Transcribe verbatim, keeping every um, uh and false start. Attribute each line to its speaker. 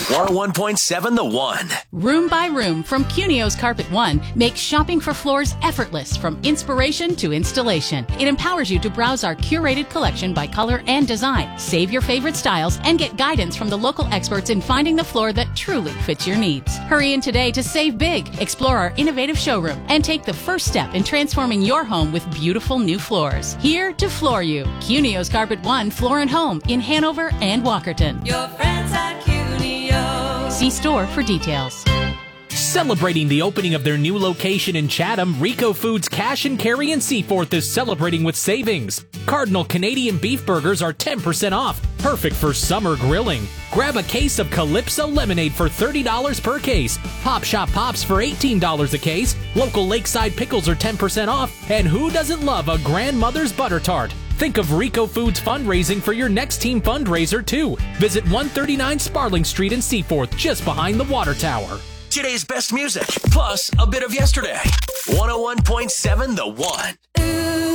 Speaker 1: one oh one point seven The One.
Speaker 2: Room by Room from Cunio's Carpet One makes shopping for floors effortless from inspiration to installation. It empowers you to browse our curated collection by color and design, save your favorite styles, and get guidance from the local experts in finding the floor that truly fits your needs. Hurry in today to save big, explore our innovative showroom, and take the first step in transforming your home with beautiful new floors. Here to floor you. Cunio's Carpet One Floor and Home in Hanover and Walkerton.
Speaker 3: Your friends at Cunio.
Speaker 2: See store for details.
Speaker 4: Celebrating the opening of their new location in Chatham, Rico Foods Cash and Carry in Seaforth is celebrating with savings. Cardinal Canadian beef burgers are ten percent off, perfect for summer grilling. Grab a case of Calypso lemonade for thirty dollars per case. Pop Shop Pops for eighteen dollars a case. Local Lakeside pickles are ten percent off. And who doesn't love a grandmother's butter tart? Think of Rico Foods fundraising for your next team fundraiser, too. Visit one thirty-nine Sparling Street in Seaforth, just behind the water tower.
Speaker 1: Today's best music, plus a bit of yesterday. one oh one point seven The One.
Speaker 3: Ooh.